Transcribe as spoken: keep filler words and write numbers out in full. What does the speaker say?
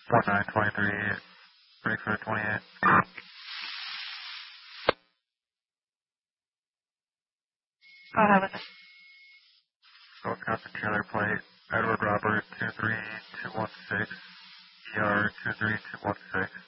one nine twenty-three, break for twenty-eight. Go ahead with it. Wisconsin trailer plate, Edward Robert two three two one six, E R two three two one six.